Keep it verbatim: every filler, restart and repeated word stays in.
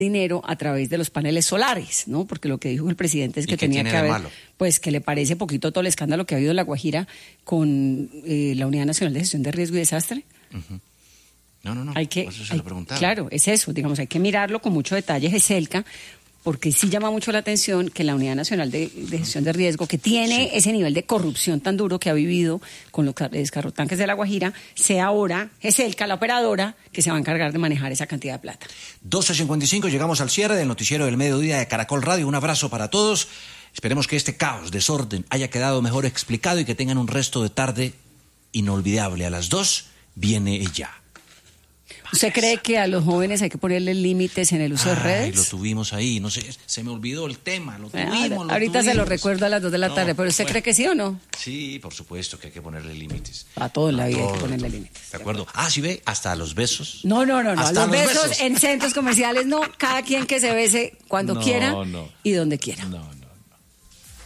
dinero a través de los paneles solares, ¿no? Porque lo que dijo el presidente es que tenía que haber, pues que le parece poquito todo el escándalo que ha habido en La Guajira con eh, la Unidad Nacional de Gestión de Riesgo y Desastre. Uh-huh. No, no, no, hay que, por eso se hay, lo preguntaba. Claro, es eso, digamos, hay que mirarlo con mucho detalle, GESELCA, porque sí llama mucho la atención que la Unidad Nacional de, de Gestión de Riesgo, que tiene sí. ese nivel de corrupción tan duro que ha vivido con los descarrotanques de La Guajira, sea ahora GESELCA, la operadora, que se va a encargar de manejar esa cantidad de plata. doce cincuenta y cinco, llegamos al cierre del noticiero del mediodía de Caracol Radio. Un abrazo para todos. Esperemos que este caos, desorden, haya quedado mejor explicado y que tengan un resto de tarde inolvidable. A las dos viene ella. ¿Usted cree que a los jóvenes hay que ponerle límites en el uso Ay, de redes? Lo tuvimos ahí, no sé, se me olvidó el tema, lo tuvimos, Ahora, lo Ahorita tuvimos. se lo recuerdo a las dos de la no, tarde, pero ¿usted bueno. cree que sí o no? Sí, por supuesto que hay que ponerle límites. A todo en la vida todo, hay que ponerle límites. ¿De acuerdo? Ah, ¿sí ve? Hasta a los besos. No, no, no, no. Hasta los, los besos, besos en centros comerciales no, cada quien que se bese cuando no, quiera no. y donde quiera. No, no.